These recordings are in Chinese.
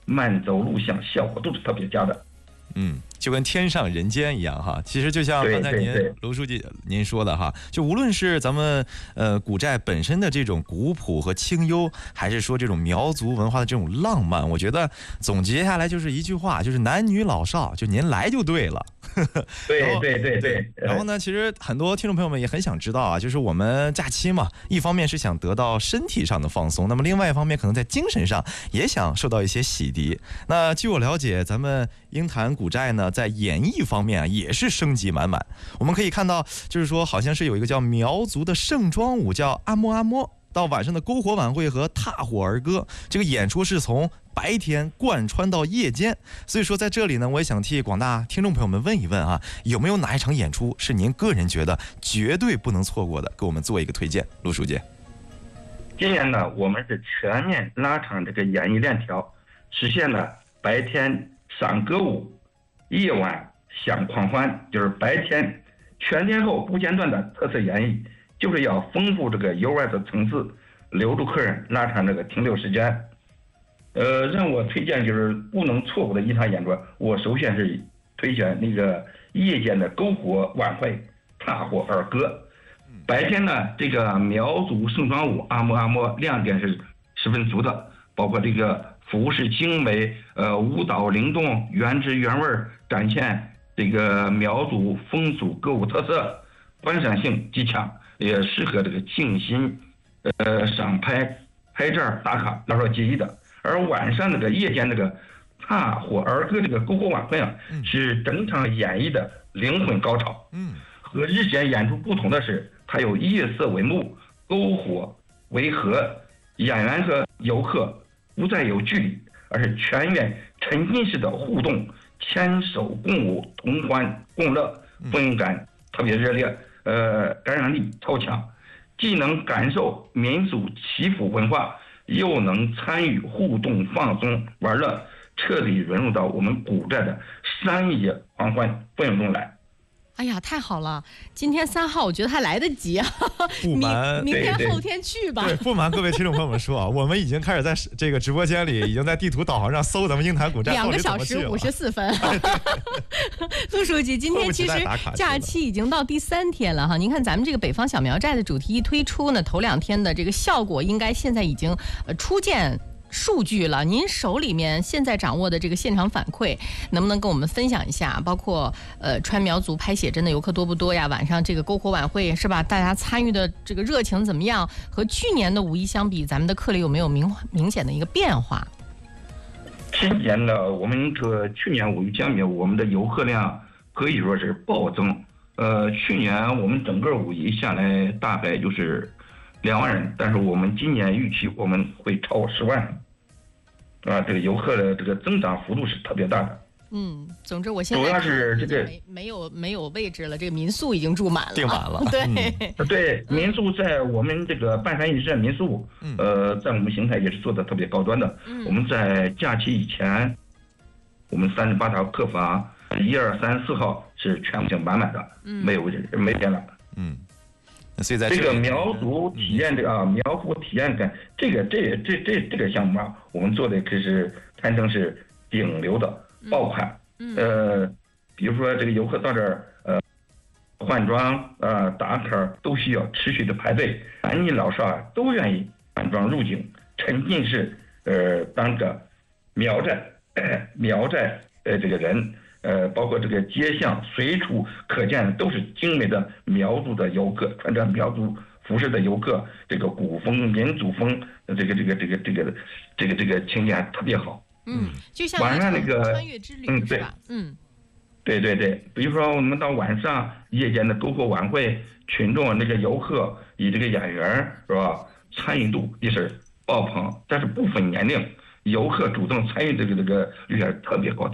慢走路线效果都是特别佳的。 就跟天上人间一样哈，其实就像刚才卢书记您说的哈，就无论是咱们古寨本身的这种古朴和清幽，还是说这种苗族文化的这种浪漫，我觉得总结下来就是一句话，就是男女老少，就您来就对了。 对。 然后呢，其实很多听众朋友们也很想知道啊，就是我们假期嘛，一方面是想得到身体上的放松，那么另外一方面可能在精神上也想受到一些洗涤。那据我了解，咱们鹰潭古寨呢，在演艺方面啊也是升级满满。我们可以看到，就是说好像是有一个叫苗族的盛装舞，叫阿摸阿摸。到晚上的篝火晚会和踏火儿歌，这个演出是从白天贯穿到夜间。所以说在这里呢，我也想替广大听众朋友们问一问啊，有没有哪一场演出是您个人觉得绝对不能错过的，给我们做一个推荐。陆书记， 今年呢，我们是全面拉长这个演艺链条，实现了白天赏歌舞，夜晚享狂欢，就是白天全天候不间断的特色演绎，就是要丰富这个游玩的层次，留住客人，拉长这个停留时间。让我推荐就是不能错过的一场演出，我首选是推选那个夜间的篝火晚会踏火儿歌。白天呢，这个苗族盛装舞阿摸阿摸亮点是十分足的，包括这个服饰精美，舞蹈灵动，原汁原味展现这个苗族风俗歌舞特色，观赏性极强，也适合这个静心赏拍照打卡来说记忆的。而晚上那个夜间那个踏火儿歌这个篝火晚会啊，是整场演绎的灵魂高潮。和日前演出不同的是，它有夜色为幕，篝火为河，演员和游客不再有距离，而是全员沉浸式的互动，牵手共舞，同欢共乐，氛围感特别热烈，感染力超强，既能感受民族祈福文化，又能参与互动放松玩乐，彻底融入到我们古寨的山野狂欢氛围中来。 哎呀，太好了！今天3号，我觉得还来得及啊。明天后天去吧。 对，不瞒各位听众朋友们说啊，我们已经开始在这个直播间里，已经在地图导航上搜咱们鹰潭古寨 2个小时54分。陆书记，今天其实假期已经到第3天了哈。您看咱们这个北方小苗寨的主题一推出呢，头2天的这个效果应该现在已经初见数据了。您手里面现在掌握的这个现场反馈，能不能跟我们分享一下？包括穿苗族拍写真的游客多不多呀？晚上这个篝火晚会是吧？大家参与的这个热情怎么样？和去年的5一相比，咱们的客流有没有明显的一个变化？ 今年呢，我们和去年5一相比，我们的游客量可以说是暴增。去年我们整个5一下来大概就是2万人，但是我们今年预期我们会超过10万人，这个游客的这个增长幅度是特别大的。 总之我现在主要是这个没有位置了，这个民宿已经住满了， 订满了。 对，民宿在我们这个半山一镇民宿，在我们邢台也是做的特别高端的。我们在假期以前，我们38套客房1、2、3、4号是全部性满满的，没有位置，没变了。 所以在这个苗族体验苗族体验感，这个项目啊，我们做的可是堪称是顶流的爆款。比如说这个游客到这儿换装打卡都需要持续的排队，男女老少都愿意换装入境，沉浸式当个苗寨这个人。包括这个街巷随处可见都是精美的苗族的游客，穿着苗族服饰的游客，这个古风民族风，这个情节特别好。 就像晚上那个穿越之旅是吧？ 对，比如说我们到晚上夜间的篝火晚会，群众那个游客以这个演员是吧，参与度也是爆棚，但是不分年龄，游客主动参与这个率特别高。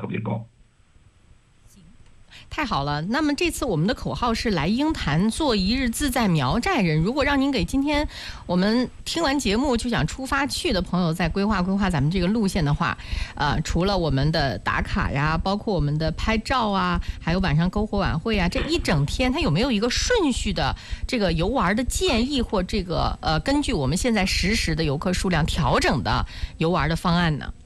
太好了，那么这次我们的口号是来鹰潭做一日自在苗寨人。如果让您给今天我们听完节目就想出发去的朋友再规划咱们这个路线的话，除了我们的打卡呀，包括我们的拍照啊，还有晚上篝火晚会啊，这一整天它有没有一个顺序的这个游玩的建议，或这个根据我们现在实时的游客数量调整的游玩的方案呢？